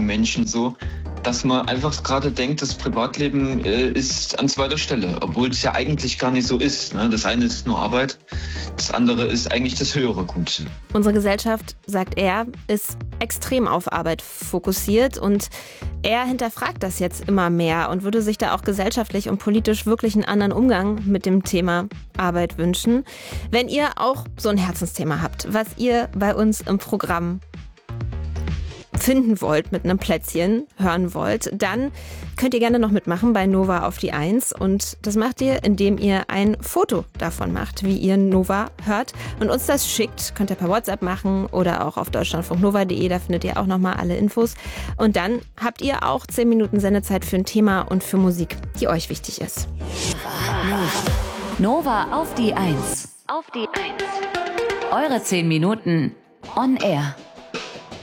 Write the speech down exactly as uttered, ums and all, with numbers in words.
Menschen so, dass man einfach gerade denkt, das Privatleben äh, ist an zweiter Stelle, obwohl es ja eigentlich gar nicht so ist. Ne? Das eine ist nur Arbeit, das andere ist eigentlich das höhere Gut. Unsere Gesellschaft, sagt er, ist extrem auf Arbeit fokussiert und er hinterfragt das jetzt immer mehr und würde sich da auch gesellschaftlich und politisch wirklich einen anderen Umgang mit dem Thema Arbeit wünschen. Wenn ihr auch so ein Herzensthema habt, was ihr bei uns im Programm finden wollt, mit einem Plätzchen hören wollt, dann könnt ihr gerne noch mitmachen bei Nova auf die Eins. Und das macht ihr, indem ihr ein Foto davon macht, wie ihr Nova hört und uns das schickt. Könnt ihr per WhatsApp machen oder auch auf deutschlandfunknova punkt de, da findet ihr auch nochmal alle Infos. Und dann habt ihr auch zehn Minuten Sendezeit für ein Thema und für Musik, die euch wichtig ist. Nova auf die Eins. Auf die Eins. Eure zehn Minuten on air.